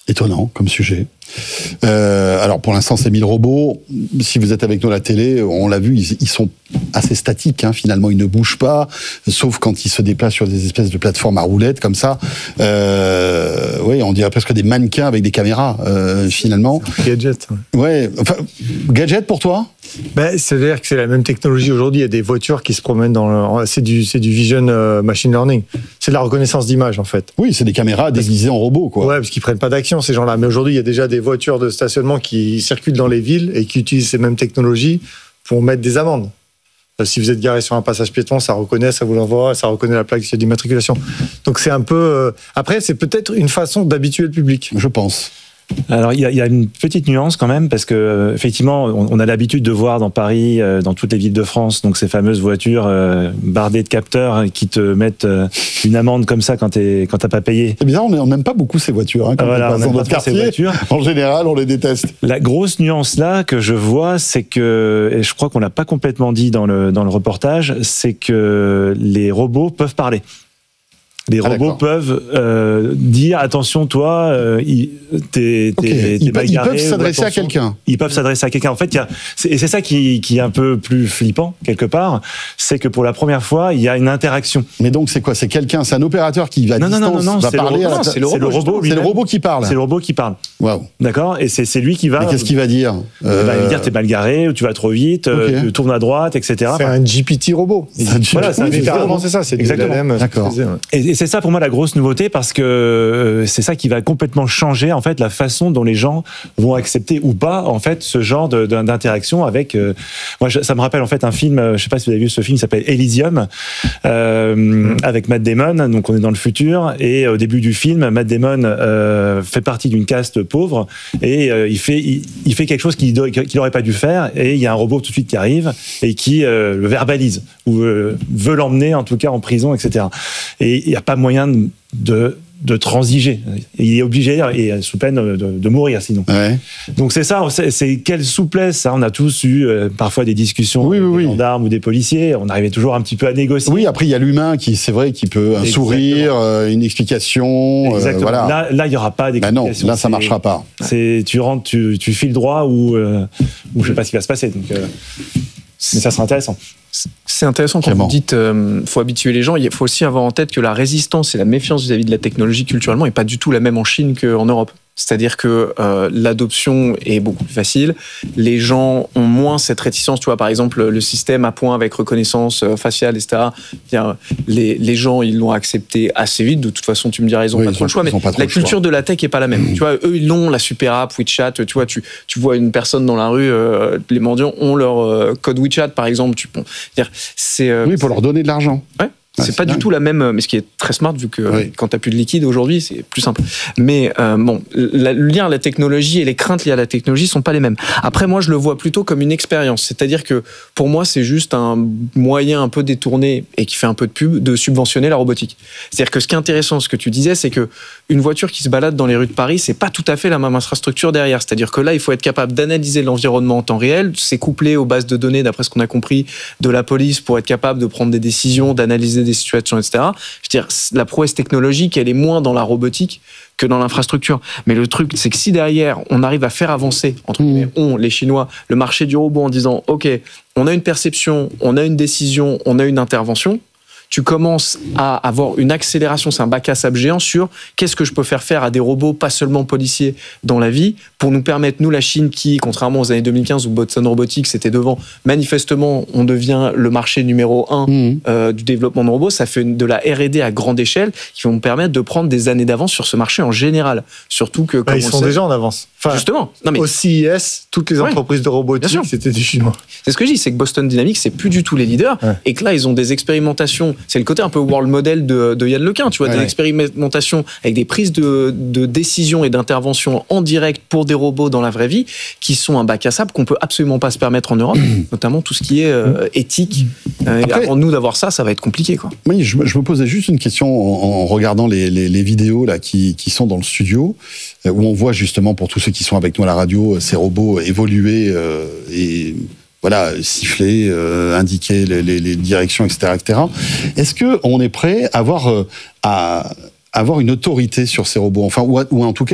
Étonnant comme sujet. Alors pour l'instant c'est 1000 robots. Si vous êtes avec nous à la télé, on l'a vu, ils sont assez statiques. Finalement, ils ne bougent pas, sauf quand ils se déplacent sur des espèces de plateformes à roulettes comme ça. Oui, on dirait presque des mannequins avec des caméras. Finalement. Gadget. Ouais. Enfin, gadget pour toi? C'est-à-dire que c'est la même technologie aujourd'hui. Il y a des voitures qui se promènent c'est du vision machine learning. C'est de la reconnaissance d'image en fait. Oui, c'est des caméras déguisées en robots, quoi. Ouais, parce qu'ils prennent pas d'action ces gens-là. Mais aujourd'hui, il y a déjà des voitures de stationnement qui circulent dans les villes et qui utilisent ces mêmes technologies pour mettre des amendes. Si vous êtes garé sur un passage piéton, ça reconnaît, ça vous l'envoie, ça reconnaît la plaque d'immatriculation. Donc c'est un peu. Après, c'est peut-être une façon d'habituer le public. Je pense. Alors il y a une petite nuance quand même parce que effectivement on a l'habitude de voir dans Paris, dans toutes les villes de France, donc ces fameuses voitures bardées de capteurs qui te mettent une amende comme ça quand t'as pas payé. C'est bizarre, on n'aime pas beaucoup ces voitures. Quand voilà, on passe dans notre quartier, en général, on les déteste. La grosse nuance là que je vois, c'est que, et je crois qu'on l'a pas complètement dit dans le reportage, c'est que les robots peuvent parler. Les robots peuvent dire attention toi, t'es mal garé. Ils peuvent s'adresser à quelqu'un. Ils peuvent s'adresser à quelqu'un. En fait, et c'est ça qui est un peu plus flippant quelque part, c'est que pour la première fois, il y a une interaction. Mais donc c'est quoi? C'est quelqu'un, c'est un opérateur qui va à distance, va parler. C'est le robot. C'est le robot qui parle. C'est le robot qui parle. Waouh. D'accord. Et c'est lui qui va. Mais qu'est-ce qu'il va dire? Il va lui dire t'es mal garé, ou tu vas trop vite, tourne à droite, etc. C'est un GPT robot. Voilà, c'est ça. C'est exactement. D'accord. Et c'est ça pour moi la grosse nouveauté parce que c'est ça qui va complètement changer en fait la façon dont les gens vont accepter ou pas en fait ce genre d'interaction avec. Moi, ça me rappelle en fait un film. Je sais pas si vous avez vu ce film, qui s'appelle Elysium avec Matt Damon. Donc on est dans le futur et au début du film, Matt Damon fait partie d'une caste pauvre et il fait quelque chose qu'il n'aurait pas dû faire et il y a un robot tout de suite qui arrive et qui le verbalise ou veut l'emmener en tout cas en prison, etc. Et il n'y a pas moyen de transiger. Il est obligé, et sous peine de mourir sinon. Ouais. Donc c'est ça, c'est quelle souplesse. Ça. On a tous eu parfois des discussions avec des gendarmes ou des policiers. On arrivait toujours un petit peu à négocier. Oui, après il y a l'humain qui, c'est vrai, qui peut un sourire, une explication. Exactement. Voilà. Là, il n'y aura pas d'explication. Non, là ça marchera pas. Tu rentres, tu files droit ou je sais pas ce qui va se passer. Donc, mais ça sera intéressant. C'est intéressant quand vous dites faut habituer les gens. Il faut aussi avoir en tête que la résistance et la méfiance vis-à-vis de la technologie culturellement n'est pas du tout la même en Chine qu'en Europe. C'est-à-dire que l'adoption est beaucoup plus facile. Les gens ont moins cette réticence. Tu vois, par exemple, le système à points avec reconnaissance faciale, etc. Bien, les gens, ils l'ont accepté assez vite. De toute façon, tu me diras, ils n'ont pas trop le choix. Mais la culture de la tech n'est pas la même. Tu vois, eux, ils l'ont, la super app, WeChat. Tu vois, tu vois une personne dans la rue, les mendiants ont leur code WeChat, par exemple. Oui, pour leur donner de l'argent. Ouais. C'est pas du tout la même, mais ce qui est très smart vu que quand t'as plus de liquide aujourd'hui, c'est plus simple. Mais le lien à la technologie et les craintes liées à la technologie sont pas les mêmes. Après, moi, je le vois plutôt comme une expérience. C'est-à-dire que pour moi, c'est juste un moyen un peu détourné et qui fait un peu de pub de subventionner la robotique. C'est-à-dire que ce qui est intéressant, ce que tu disais, c'est que une voiture qui se balade dans les rues de Paris, c'est pas tout à fait la même infrastructure derrière. C'est-à-dire que là, il faut être capable d'analyser l'environnement en temps réel. C'est couplé aux bases de données, d'après ce qu'on a compris, de la police pour être capable de prendre des décisions, d'analyser des situations, etc. Je veux dire, la prouesse technologique, elle est moins dans la robotique que dans l'infrastructure. Mais le truc, c'est que si derrière, on arrive à faire avancer, entre guillemets, les Chinois, le marché du robot en disant, OK, on a une perception, on a une décision, on a une intervention, tu commences à avoir une accélération, c'est un bac à sable géant sur qu'est-ce que je peux faire à des robots, pas seulement policiers, dans la vie, pour nous permettre, nous, la Chine, qui, contrairement aux années 2015 où Boston Robotics était devant, manifestement, on devient le marché numéro 1 du développement de robots. Ça fait de la R&D à grande échelle qui vont nous permettre de prendre des années d'avance sur ce marché en général. Surtout que, comme ils sont déjà en avance. Enfin, justement. Au CIS, toutes les entreprises de robotique, c'était des Chinois. C'est ce que je dis, c'est que Boston Dynamics, c'est plus du tout les leaders, et que là, ils ont des expérimentations. C'est le côté un peu world model de Yann Lequin, tu vois, des expérimentations avec des prises de décision et d'intervention en direct pour des robots dans la vraie vie, qui sont un bac à sable qu'on peut absolument pas se permettre en Europe, notamment tout ce qui est éthique. Après, avant nous d'avoir ça va être compliqué, quoi. Oui, je me posais juste une question en regardant les vidéos là qui sont dans le studio, où on voit justement, pour tous ceux qui sont avec nous à la radio, ces robots évoluer et voilà, siffler, indiquer les directions, etc., etc. Est-ce qu'on est prêt à avoir une autorité sur ces robots, enfin, ou en tout cas